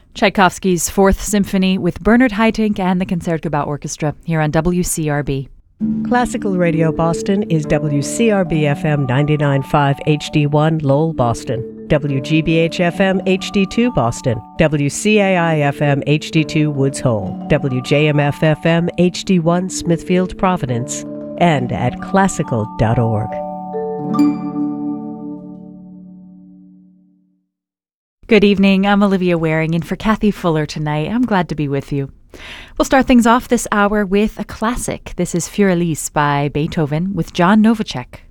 Tchaikovsky's Fourth Symphony with Bernard Haitink and the Concertgebouw Orchestra here on WCRB. Classical Radio Boston is WCRB FM 99.5 HD1 Lowell, Boston, WGBH FM HD2 Boston, WCAI FM HD2 Woods Hole, WJMF FM HD1 Smithfield, Providence, and at classical.org. Good evening. I'm Olivia Waring in for Kathy Fuller tonight. I'm glad to be with you. We'll start things off this hour with a classic. This is Für Elise by Beethoven with John Novacek.